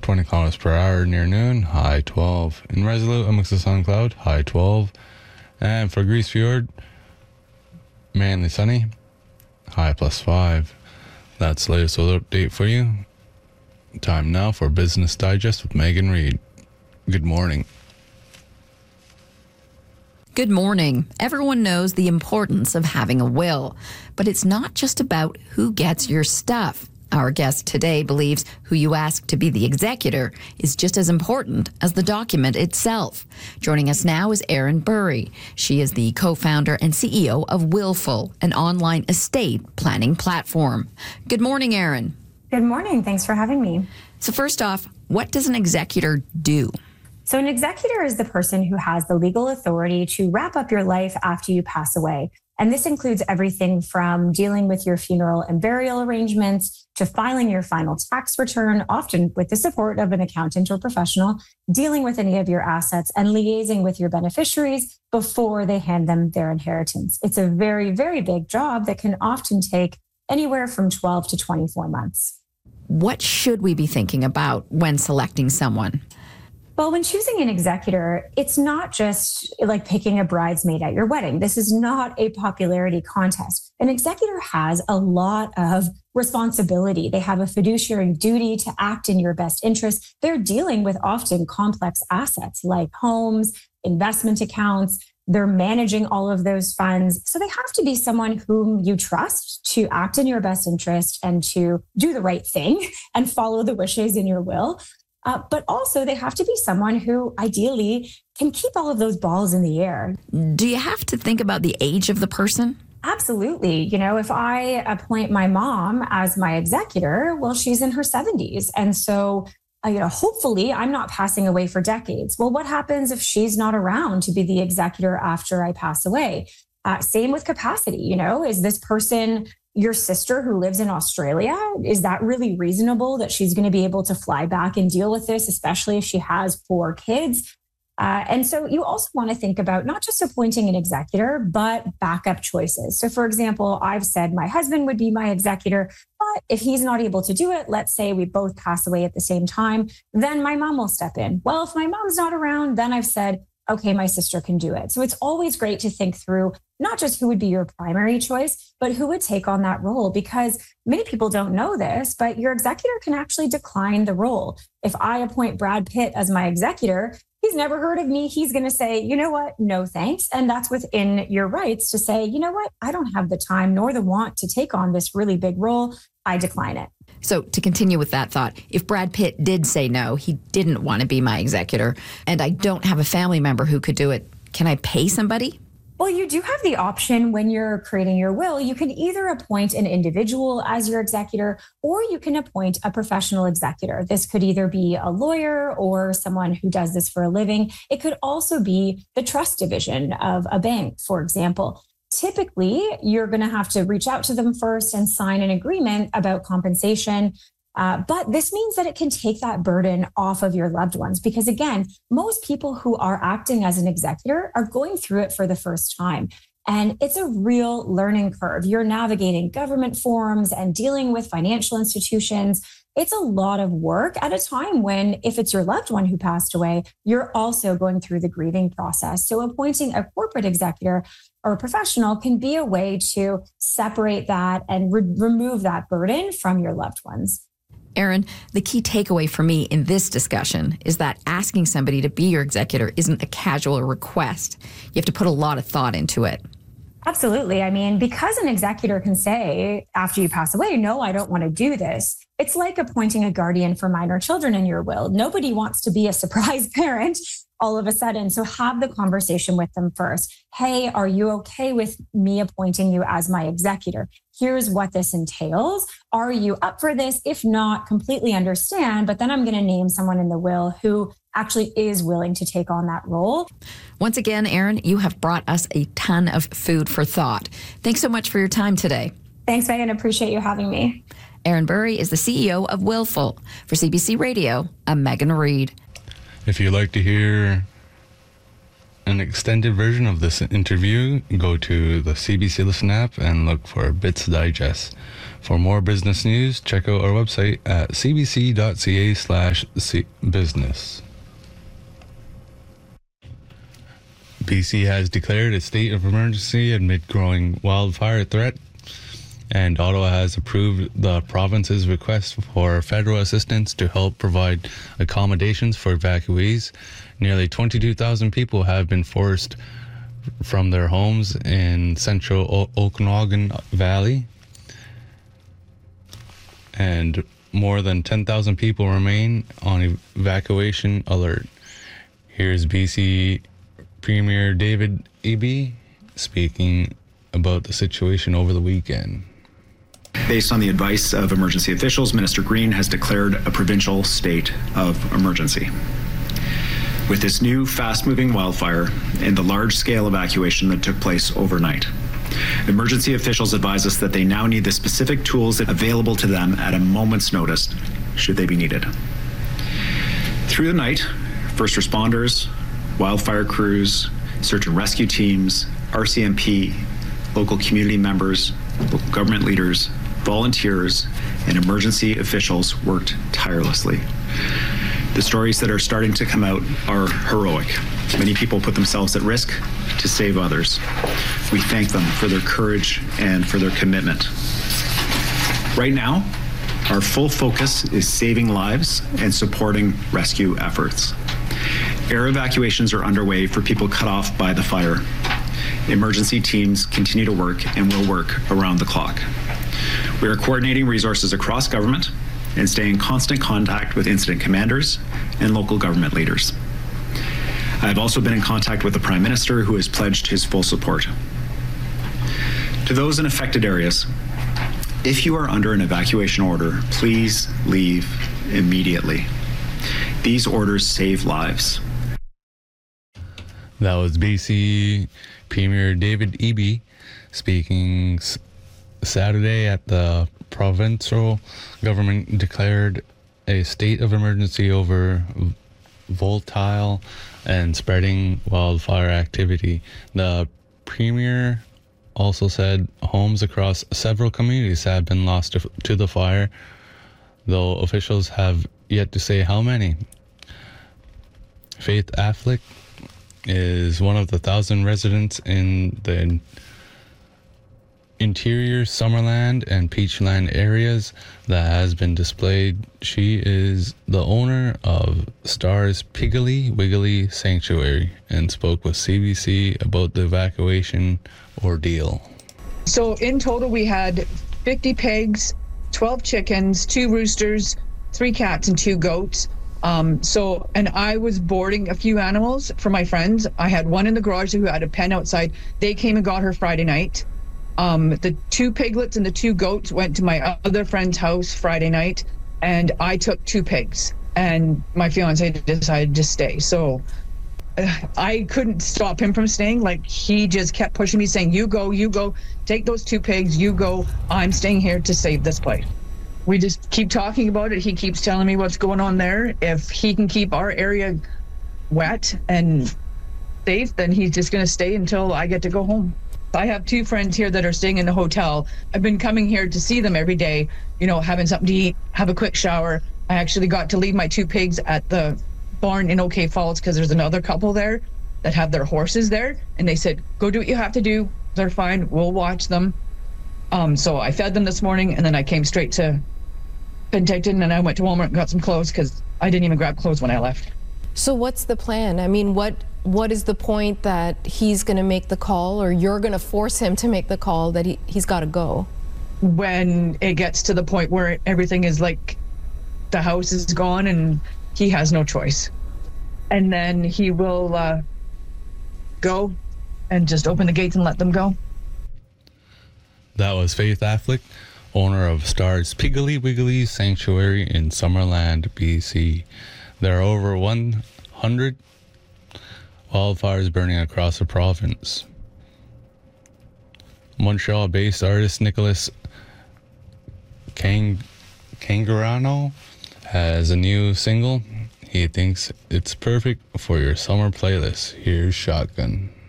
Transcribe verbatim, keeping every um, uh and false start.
twenty kilometers per hour near noon, high twelve. In Resolute, a mix of sun and cloud, high twelve. And for Grise Fjord, mainly sunny, high plus five. That's the latest weather update for you. Time now for Business Digest with Megan Reid. Good morning. Good morning. Everyone knows the importance of having a will, but it's not just about who gets your stuff. Our guest today believes who you ask to be the executor is just as important as the document itself. Joining us now is Erin Burry. She is the co-founder and C E O of Willful, an online estate planning platform. Good morning, Erin. Good morning. Thanks for having me. So first off, what does an executor do? So an executor is the person who has the legal authority to wrap up your life after you pass away. And this includes everything from dealing with your funeral and burial arrangements to filing your final tax return, often with the support of an accountant or professional, dealing with any of your assets and liaising with your beneficiaries before they hand them their inheritance. It's a very, very big job that can often take anywhere from twelve to twenty-four months. What should we be thinking about when selecting someone? Well, when choosing an executor, it's not just like picking a bridesmaid at your wedding. This is not a popularity contest. An executor has a lot of responsibility. They have a fiduciary duty to act in your best interest. They're dealing with often complex assets like homes, investment accounts. They're managing all of those funds. So they have to be someone whom you trust to act in your best interest and to do the right thing and follow the wishes in your will. Uh, but also they have to be someone who ideally can keep all of those balls in the air. Do you have to think about the age of the person? Absolutely. You know, if I appoint my mom as my executor, well, she's in her seventies. And so, uh, you know, hopefully I'm not passing away for decades. Well, what happens if she's not around to be the executor after I pass away? Uh, same with capacity. You know, is this person your sister who lives in Australia? Is that really reasonable that she's going to be able to fly back and deal with this, especially if she has four kids? Uh, and so you also want to think about not just appointing an executor, but backup choices. So for example, I've said my husband would be my executor, but if he's not able to do it, let's say we both pass away at the same time, then my mom will step in. Well, if my mom's not around, then I've said, okay, my sister can do it. So it's always great to think through not just who would be your primary choice, but who would take on that role, because many people don't know this, but your executor can actually decline the role. If I appoint Brad Pitt as my executor, he's never heard of me. He's going to say, you know what? No, thanks. And that's within your rights to say, you know what? I don't have the time nor the want to take on this really big role. I decline it. So to continue with that thought, if Brad Pitt did say no, he didn't want to be my executor, and I don't have a family member who could do it, can I pay somebody? Well, you do have the option when you're creating your will. You can either appoint an individual as your executor, or you can appoint a professional executor. This could either be a lawyer or someone who does this for a living. It could also be the trust division of a bank, for example. Typically, you're going to have to reach out to them first and sign an agreement about compensation. Uh, but this means that it can take that burden off of your loved ones, because again, most people who are acting as an executor are going through it for the first time. And it's a real learning curve. You're navigating government forms and dealing with financial institutions. It's a lot of work at a time when, if it's your loved one who passed away, you're also going through the grieving process. So appointing a corporate executor or a professional can be a way to separate that and re- remove that burden from your loved ones. Erin, the key takeaway for me in this discussion is that asking somebody to be your executor isn't a casual request. You have to put a lot of thought into it. Absolutely. I mean, because an executor can say after you pass away, no, I don't want to do this. It's like appointing a guardian for minor children in your will. Nobody wants to be a surprise parent all of a sudden. So have the conversation with them first. Hey, are you okay with me appointing you as my executor? Here's what this entails. Are you up for this? If not, completely understand. But then I'm going to name someone in the will who actually is willing to take on that role. Once again, Erin, you have brought us a ton of food for thought. Thanks so much for your time today. Thanks, Megan. Appreciate you having me. Erin Burry is the C E O of Willful. For C B C Radio, I'm Megan Reid. If you'd like to hear an extended version of this interview, go to the C B C Listen app and look for Bits Digest. For more business news, check out our website at cbc.ca slash business. B C has declared a state of emergency amid growing wildfire threat, and Ottawa has approved the province's request for federal assistance to help provide accommodations for evacuees. Nearly twenty-two thousand people have been forced from their homes in central o- Okanagan Valley, and more than ten thousand people remain on evacuation alert. Here's B C Premier David Eby speaking about the situation over the weekend. Based on the advice of emergency officials, Minister Green has declared a provincial state of emergency. With this new fast-moving wildfire and the large-scale evacuation that took place overnight, emergency officials advise us that they now need the specific tools available to them at a moment's notice, should they be needed. Through the night, first responders, wildfire crews, search and rescue teams, R C M P, local community members, local government leaders, volunteers, and emergency officials worked tirelessly. The stories that are starting to come out are heroic. Many people put themselves at risk to save others. We thank them for their courage and for their commitment. Right now, our full focus is saving lives and supporting rescue efforts. Air evacuations are underway for people cut off by the fire. Emergency teams continue to work and will work around the clock. We are coordinating resources across government and stay in constant contact with incident commanders and local government leaders. I have also been in contact with the Prime Minister, who has pledged his full support. To those in affected areas, if you are under an evacuation order, please leave immediately. These orders save lives. That was B C Premier David Eby speaking s- Saturday at the provincial government declared a state of emergency over v- volatile and spreading wildfire activity. The premier also said homes across several communities have been lost to, to the fire, though officials have yet to say how many. Faith Affleck is one of the thousand residents in the interior Summerland and Peachland areas that has been displayed. She is the owner of Stars Piggly Wiggly Sanctuary and spoke with C B C about the evacuation ordeal. So in total, we had fifty pigs, twelve chickens, two roosters, three cats, and two goats. Um, so, and I was boarding a few animals for my friends. I had one in the garage who had a pen outside. They came and got her Friday night. Um, the two piglets and the two goats went to my other friend's house Friday night, and I took two pigs, and my fiance decided to stay. So uh, I couldn't stop him from staying. Like, he just kept pushing me, saying, you go, you go, take those two pigs, you go. I'm staying here to save this place. We just keep talking about it. He keeps telling me what's going on there. If he can keep our area wet and safe, then he's just going to stay until I get to go home. I have two friends here that are staying in the hotel. I've been coming here to see them every day, you know, having something to eat, have a quick shower. I actually got to leave my two pigs at the barn in OK Falls because there's another couple there that have their horses there. And they said, go do what you have to do. They're fine. We'll watch them. Um, so I fed them this morning, and then I came straight to Penticton, and I went to Walmart and got some clothes because I didn't even grab clothes when I left. So what's the plan? I mean, what what is the point that he's going to make the call, or you're going to force him to make the call that he, he's got to go? When it gets to the point where everything is like the house is gone and he has no choice. And then he will uh, go and just open the gates and let them go. That was Faith Affleck, owner of Stars Piggly Wiggly Sanctuary in Summerland, B C. There are over one hundred wildfires burning across the province. Montreal-based artist Nicholas Kang- Cangarano has a new single. He thinks it's perfect for your summer playlist. Here's Shotgun.